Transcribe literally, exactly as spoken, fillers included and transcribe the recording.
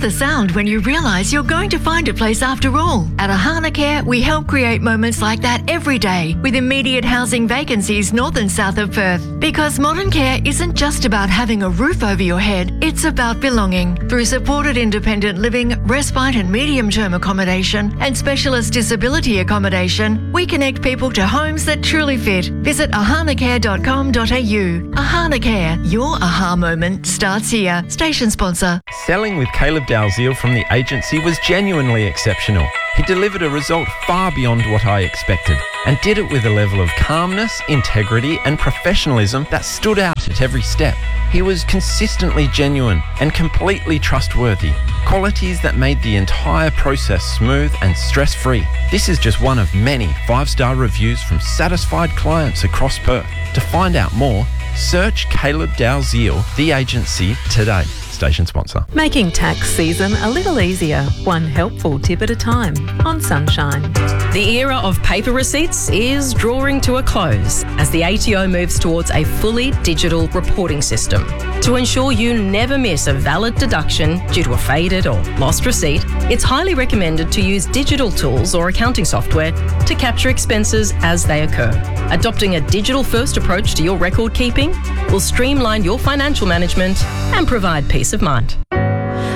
the sound when you realise you're going to find a place after all. At Ahana Care, we help create moments like that every day with immediate housing vacancies north and south of Perth. Because modern care isn't just about having a roof over your head, it's about belonging. Through supported independent living, respite and medium-term accommodation, and specialist disability accommodation, we connect people to homes that truly fit. Visit ahana care dot com dot a u. Ahana Care, your aha moment starts here. Station sponsor. Selling with Caleb Dalziel from the agency was genuinely exceptional. He delivered a result far beyond what I expected and did it with a level of calmness, integrity and professionalism that stood out at every step. He was consistently genuine and completely trustworthy, qualities that made the entire process smooth and stress-free. This is just one of many five-star reviews from satisfied clients across Perth. To find out more, search Caleb Dalziel, the agency, today. Station sponsor. Making tax season a little easier, one helpful tip at a time on Sunshine. The era of paper receipts is drawing to a close as the A T O moves towards a fully digital reporting system. To ensure you never miss a valid deduction due to a faded or lost receipt, it's highly recommended to use digital tools or accounting software to capture expenses as they occur. Adopting a digital-first approach to your record keeping will streamline your financial management and provide peace of mind.